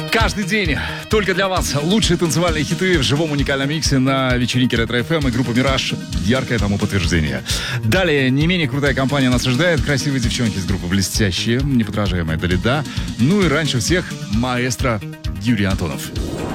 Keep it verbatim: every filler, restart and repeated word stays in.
Каждый день только для вас лучшие танцевальные хиты в живом уникальном миксе на вечеринке Ретро эф эм и группа «Мираж». Яркое тому подтверждение. Далее не менее крутая компания нас ожидает. Красивые девчонки из группы «Блестящие», неподражаемая Далида. Ну и раньше всех маэстро Юрий Антонов.